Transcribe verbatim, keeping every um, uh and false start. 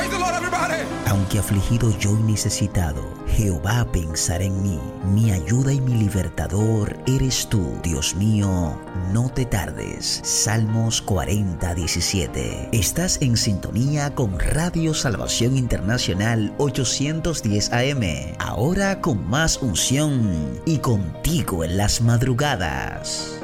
Praise the Lord, everybody. Aunque afligido yo y necesitado, Jehová pensará en mí. Mi ayuda y mi libertador eres tú, Dios mío, no te tardes. Salmos cuarenta, diecisiete. Estás en sintonía con Radio Salvación Internacional ochocientos diez A M. Ahora con más unción y contigo en las madrugadas.